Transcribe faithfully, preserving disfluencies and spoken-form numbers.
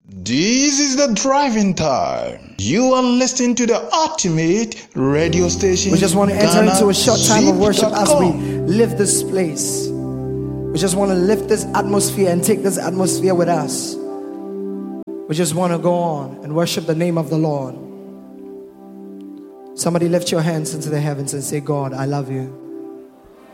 This is the driving time. You are listening to the ultimate radio station. We just want to enter Ghana into a short time of worship as we Zip dot com. lift this place. We just want to lift this atmosphere and take this atmosphere with us. We just want to go on and worship the name of the Lord. Somebody lift your hands into the heavens and say, God, I love you.